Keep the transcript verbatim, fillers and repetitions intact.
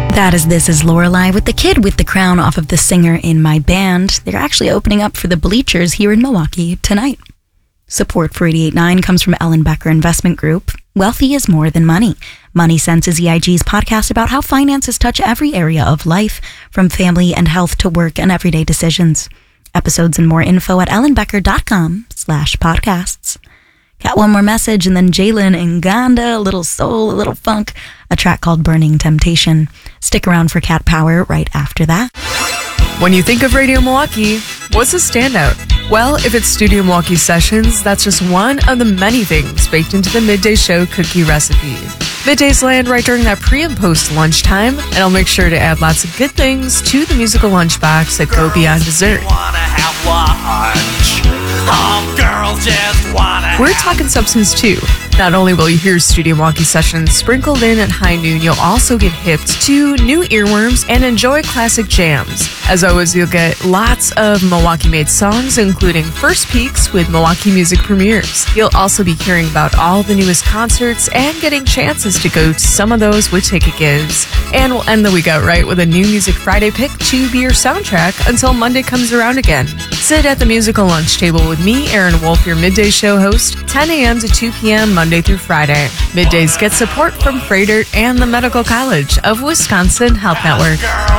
That is This Is Lorelei with the kid with the crown off of The Singer in My Band. They're actually opening up for the Bleachers here in Milwaukee tonight. Support for eighty-eight point nine comes from Ellen Becker Investment Group. Wealthy is more than money. Money Sense is E I G's podcast about how finances touch every area of life, from family and health to work and everyday decisions. Episodes and more info at ellenbecker.com slash podcasts. Got one more message, and then Jalen and Gonda, a little soul, a little funk, a track called Burning Temptation. Stick around for Cat Power right after that. When you think of Radio Milwaukee, what's a standout? Well, if it's Studio Milwaukee Sessions, that's just one of the many things baked into the Midday Show cookie recipe. Middays land right during that pre and post lunchtime, and I'll make sure to add lots of good things to the musical lunchbox that go beyond dessert. Oh, girls just wanna We're talking substance too. Not only will you hear Studio Milwaukee Sessions sprinkled in at high noon, you'll also get hipped to new earworms and enjoy classic jams. As always, you'll get lots of Milwaukee-made songs, including first peeks with Milwaukee music premieres. You'll also be hearing about all the newest concerts and getting chances to go to some of those with ticket gives. And we'll end the week out right with a new Music Friday pick to be your soundtrack until Monday comes around again. Sit at the musical lunch table with me, Aaron Wolf, your Midday Show host, ten a.m. to two p.m. Monday through Friday. Middays get support from Freighter and the Medical College of Wisconsin Health Network.